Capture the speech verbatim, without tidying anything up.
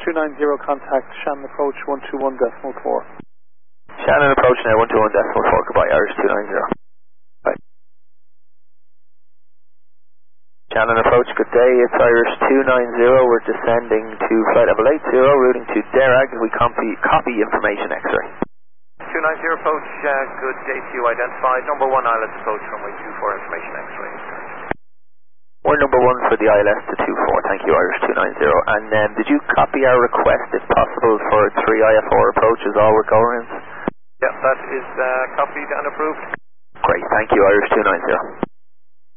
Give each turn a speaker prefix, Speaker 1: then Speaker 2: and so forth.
Speaker 1: two nine zero, contact Shannon approach one two one decimal four.
Speaker 2: Shannon approach now one two one decimal four, goodbye, Irish two nine zero. Bye. Shannon approach, good day, it's Irish two nine zero, we're descending to flight level eight zero, routing to Derag, we copy, copy information X-ray.
Speaker 3: two nine zero approach, uh, good day to you, identified, number one I L S approach, runway two four, information X-ray.
Speaker 2: We're number one for the I L S to two four, thank you, Irish two nine zero. And um, did you copy our request, if possible, for three I F R approaches, all with go-arounds?
Speaker 3: Yep, that is uh, copied and approved.
Speaker 2: Great, thank you, Irish two nine zero.